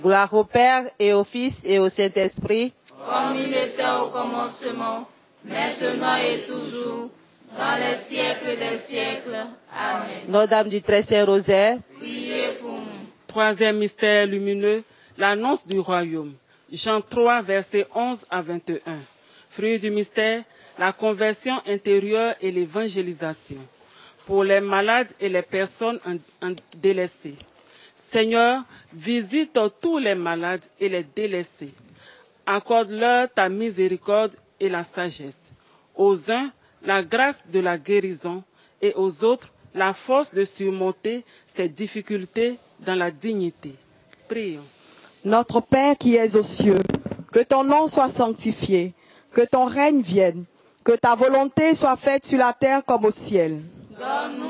Gloire au Père et au Fils et au Saint-Esprit. Comme il était au commencement, maintenant et toujours, dans les siècles des siècles. Amen. Notre-Dame du Très Saint Rosaire. Priez pour nous. Troisième mystère lumineux, l'annonce du royaume. Jean 3, versets 11 à 21. Fruit du mystère, la conversion intérieure et l'évangélisation. Pour les malades et les personnes délaissées. Seigneur, visite tous les malades et les délaissés. Accorde-leur ta miséricorde et la sagesse. Aux uns, la grâce de la guérison et aux autres, la force de surmonter ces difficultés dans la dignité. Prions. Notre Père qui es aux cieux, que ton nom soit sanctifié, que ton règne vienne, que ta volonté soit faite sur la terre comme au ciel. Donne-nous